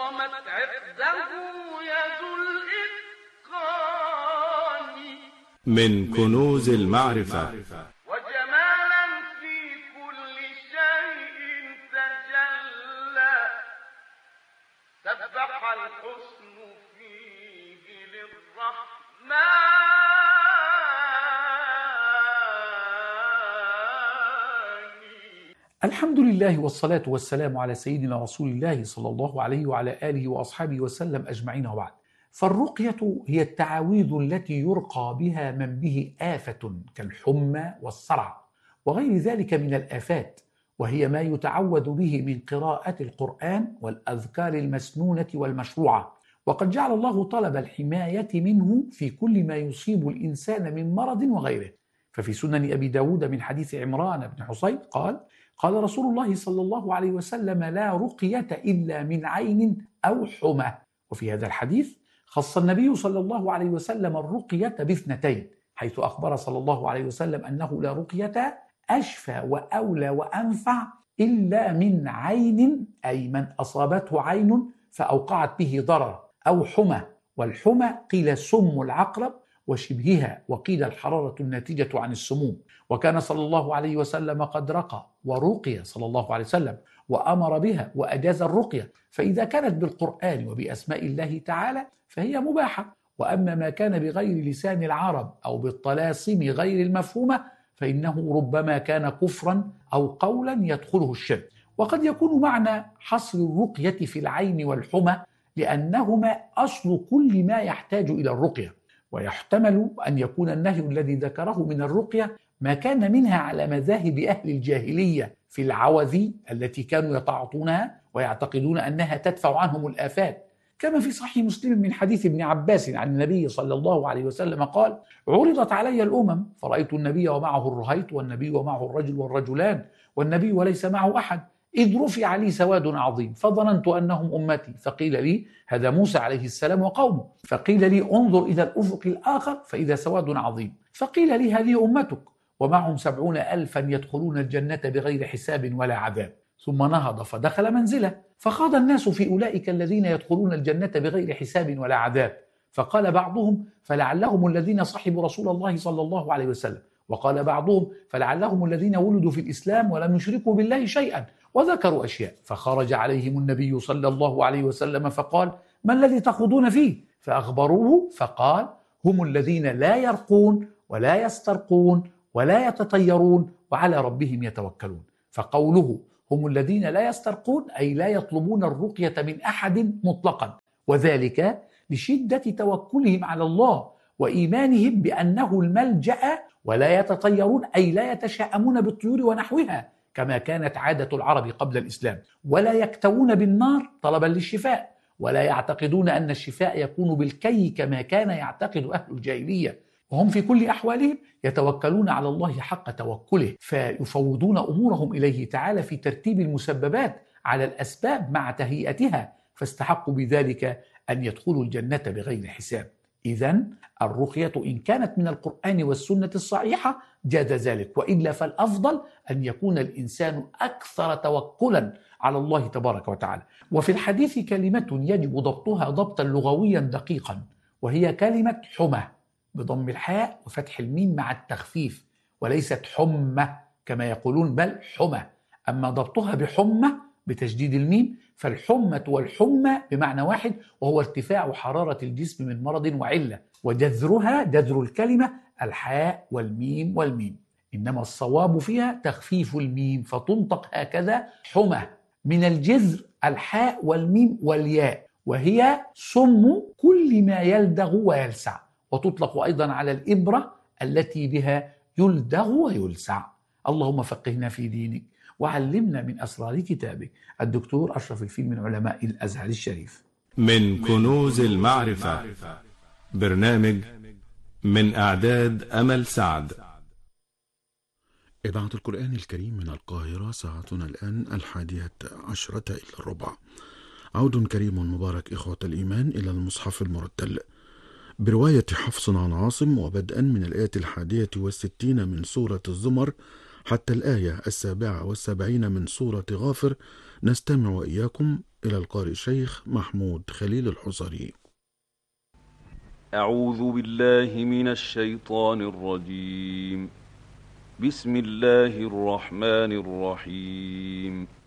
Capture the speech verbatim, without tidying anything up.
قامت عقده يد الإتقان من كنوز المعرفة وجمالا في كل شيء تجلى سبح الحسن فيه للرحمن. الحمد لله والصلاة والسلام على سيدنا رسول الله صلى الله عليه وعلى آله وأصحابه وسلم أجمعين وبعد. فالرقية هي التعاويذ التي يرقى بها من به آفة كالحمى والصرع وغير ذلك من الآفات، وهي ما يتعوذ به من قراءة القرآن والأذكار المسنونة والمشروعة. وقد جعل الله طلب الحماية منه في كل ما يصيب الإنسان من مرض وغيره. ففي سنن أبي داود من حديث عمران بن حصين قال: قال رسول الله صلى الله عليه وسلم: لا رقية إلا من عين أو حمى. وفي هذا الحديث خص النبي صلى الله عليه وسلم الرقية باثنتين، حيث أخبر صلى الله عليه وسلم أنه لا رقية أشفى وأولى وأنفع إلا من عين، أي من أصابته عين فأوقعت به ضرر، أو حمى. والحمى قيل سم العقرب وشبهها، وقيل الحرارة الناتجة عن السموم. وكان صلى الله عليه وسلم قد رقى ورقي صلى الله عليه وسلم وأمر بها وأجاز الرقية، فإذا كانت بالقرآن وبأسماء الله تعالى فهي مباحة. وأما ما كان بغير لسان العرب أو بالطلاسم غير المفهومة فإنه ربما كان كفرا أو قولا يدخله الشرك. وقد يكون معنى حصر الرقية في العين والحمى لأنهما أصل كل ما يحتاج إلى الرقية، ويحتمل أن يكون النهي الذي ذكره من الرقية ما كان منها على مذاهب أهل الجاهلية في العوذ التي كانوا يتعاطونها ويعتقدون أنها تدفع عنهم الآفات، كما في صحيح مسلم من حديث ابن عباس عن النبي صلى الله عليه وسلم قال: عرضت علي الأمم فرأيت النبي ومعه الرهيط والنبي ومعه الرجل والرجلان والنبي وليس معه أحد، إذ رفع لي سواد عظيم فظننت أنهم أمتي، فقيل لي هذا موسى عليه السلام وقومه، فقيل لي انظر إلى الأفق الآخر فإذا سواد عظيم، فقيل لي هذه أمتك ومعهم سبعون ألفا يدخلون الجنة بغير حساب ولا عذاب. ثم نهض فدخل منزله، فخاض الناس في أولئك الذين يدخلون الجنة بغير حساب ولا عذاب، فقال بعضهم: فلعلهم الذين صحبوا رسول الله صلى الله عليه وسلم، وقال بعضهم: فلعلهم الذين ولدوا في الإسلام ولم يشركوا بالله شيئا، وذكروا أشياء. فخرج عليهم النبي صلى الله عليه وسلم فقال: ما الذي تخوضون فيه؟ فأخبروه فقال: هم الذين لا يرقون ولا يسترقون ولا يتطيرون وعلى ربهم يتوكلون. فقوله هم الذين لا يسترقون أي لا يطلبون الرقية من أحد مطلقا، وذلك لشدة توكلهم على الله وإيمانهم بأنه الملجأ، ولا يتطيرون أي لا يتشاءمون بالطيور ونحوها كما كانت عادة العرب قبل الإسلام، ولا يكتوون بالنار طلبا للشفاء، ولا يعتقدون أن الشفاء يكون بالكي كما كان يعتقد أهل الجاهلية، وهم في كل أحوالهم يتوكلون على الله حق توكله، فيفوضون أمورهم إليه تعالى في ترتيب المسببات على الأسباب مع تهيئتها، فاستحقوا بذلك أن يدخلوا الجنة بغير حساب. إذن الرقية إن كانت من القرآن والسنة الصحيحة جاز ذلك، وإلا فالأفضل أن يكون الإنسان أكثر توكلا على الله تبارك وتعالى. وفي الحديث كلمة يجب ضبطها ضبطا لغويا دقيقا، وهي كلمة حمى بضم الحاء وفتح الميم مع التخفيف، وليست حمى كما يقولون بل حمى. أما ضبطها بحمى بتشديد الميم فالحمة والحمى بمعنى واحد، وهو ارتفاع حرارة الجسم من مرض وعلة، وجذرها جذر الكلمة الحاء والميم والميم، إنما الصواب فيها تخفيف الميم فتنطق هكذا حمى، من الجذر الحاء والميم والياء، وهي سم كل ما يلدغ ويلسع، وتطلق أيضا على الإبرة التي بها يلدغ ويلسع. اللهم فقهنا في دينك وعلمنا من أسرار كتابك. الدكتور أشرف الفيل من علماء الأزهر الشريف. من كنوز المعرفة، برنامج من إعداد أمل سعد. إذاعة القرآن الكريم من القاهرة، ساعتنا الآن الحادية عشرة إلى الربع. عود كريم مبارك إخوة الإيمان إلى المصحف المرتل برواية حفص عن عاصم، وبدءا من الآية الحادية والستين من سورة الزمر حتى الآية السابعة والسبعين من سورة غافر، نستمع وإياكم إلى القارئ الشيخ محمود خليل الحصري. أعوذ بالله من الشيطان الرجيم. بسم الله الرحمن الرحيم.